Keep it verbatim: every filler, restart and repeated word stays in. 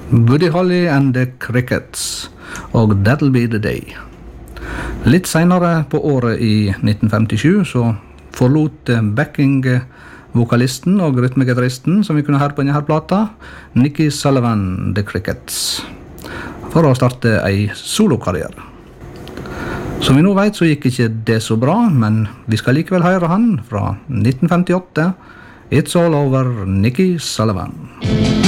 Buddy Holly and the Crickets og That'll Be The Day. Litt senere på året i nitten femtisju så forlot backing-vokalisten og rytmegitaristen som vi kunne høre på denne her plata, Nicky Sullivan, The Crickets, for å starte ei solokarriere. Som vi nå vet så gikk ikke det så bra, men vi skal likevel høre han fra nitten femtiåtte, It's All Over, Nicky Sullivan.